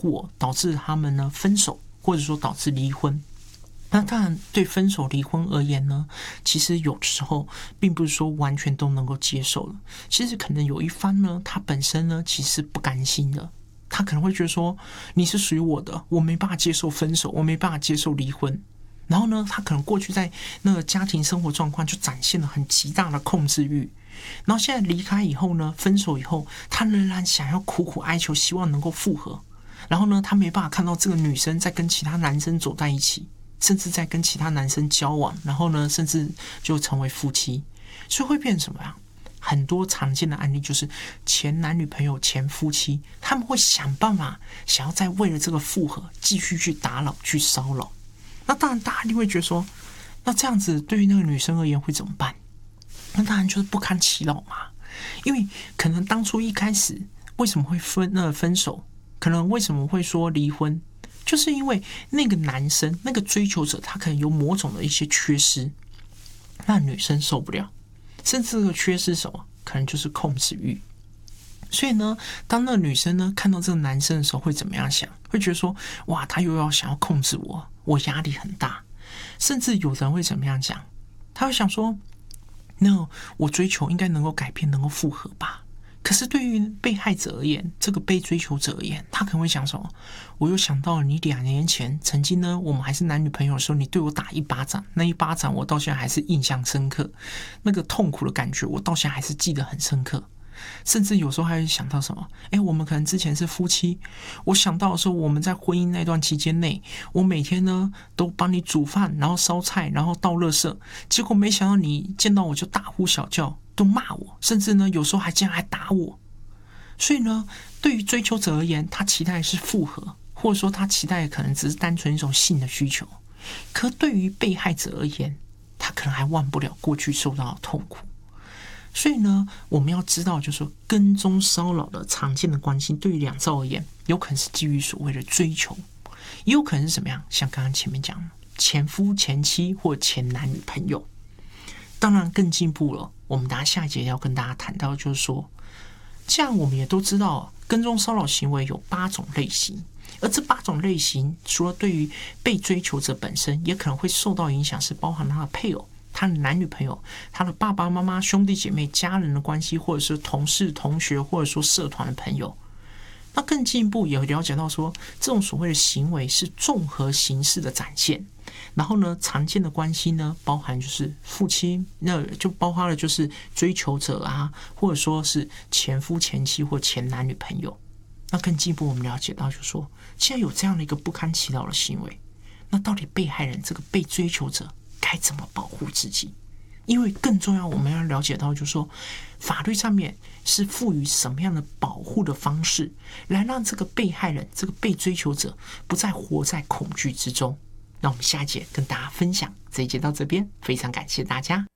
果导致他们呢分手，或者说导致离婚。那当然，对分手离婚而言呢，其实有时候并不是说完全都能够接受了。其实可能有一方呢，他本身呢其实不甘心的，他可能会觉得说你是属于我的，我没办法接受分手，我没办法接受离婚。然后呢，他可能过去在那个家庭生活状况就展现了很极大的控制欲，然后现在离开以后呢，分手以后，他仍然想要苦苦哀求，希望能够复合。然后呢，他没办法看到这个女生在跟其他男生走在一起，甚至在跟其他男生交往，然后呢，甚至就成为夫妻，所以会变成什么样？很多常见的案例就是前男女朋友、前夫妻，他们会想办法，想要再为了这个复合继续去打扰、去骚扰。那当然，大家一定会觉得说，那这样子对于那个女生而言会怎么办？那当然就是不堪其扰嘛。因为可能当初一开始为什么会分手，可能为什么会说离婚，就是因为那个男生、那个追求者，他可能有某种的一些缺失，让女生受不了。甚至这个缺失什么，可能就是控制欲。所以呢，当那个女生呢看到这个男生的时候，会怎么样想？会觉得说，哇，他又要想要控制我，我压力很大。甚至有人会怎么样讲？他会想说，那我追求应该能够改变，能够复合吧。可是对于被害者而言，这个被追求者而言，他可能会想什么？我又想到了你2年前曾经呢，我们还是男女朋友的时候，你对我打一巴掌，那一巴掌我到现在还是印象深刻，那个痛苦的感觉我到现在还是记得很深刻。甚至有时候还会想到什么？我们可能之前是夫妻，我想到的时候，我们在婚姻那段期间内，我每天呢都帮你煮饭，然后烧菜，然后倒垃圾，结果没想到你见到我就大呼小叫，都骂我，甚至呢有时候还竟然还打我。所以呢，对于追求者而言，他期待的是复合，或者说他期待的可能只是单纯一种性的需求。可对于被害者而言，他可能还忘不了过去受到的痛苦。所以呢，我们要知道，就是说跟踪骚扰的常见的关系，对于两造而言，有可能是基于所谓的追求，也有可能是怎么样？像刚刚前面讲的，前夫、前妻或前男女朋友。当然更进步了，我们等下一节要跟大家谈到，就是说，这样我们也都知道，跟踪骚扰行为有8种类型，而这8种类型，除了对于被追求者本身，也可能会受到影响，是包含他的配偶、他的男女朋友、他的爸爸妈妈、兄弟姐妹、家人的关系，或者是同事、同学，或者说社团的朋友。那更进一步也了解到说，这种所谓的行为是综合形式的展现。然后呢，常见的关系呢，包含就是夫妻，那就包括了就是追求者啊，或者说是前夫、前妻或前男女朋友。那更进一步，我们了解到，就是说，既然有这样的一个不堪其扰的行为，那到底被害人这个被追求者该怎么保护自己？因为更重要，我们要了解到，就是说，法律上面是赋予什么样的保护的方式，来让这个被害人、这个被追求者不再活在恐惧之中。那我们下一节跟大家分享，这一节到这边，非常感谢大家。